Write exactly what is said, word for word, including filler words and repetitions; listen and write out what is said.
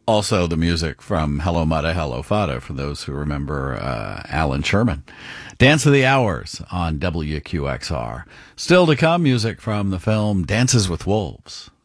Also, the music from Hello Mudda, Hello Fada, for those who remember uh, Alan Sherman. Dance of the Hours on W Q X R. Still to come, music from the film Dances with Wolves.